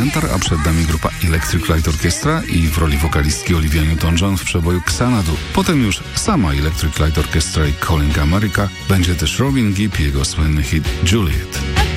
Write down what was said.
Center, a przed nami grupa Electric Light Orchestra i w roli wokalistki Olivia Newton-John w przeboju Xanadu. Potem już sama Electric Light Orchestra i Calling America, będzie też Robin Gibb i jego słynny hit Juliet.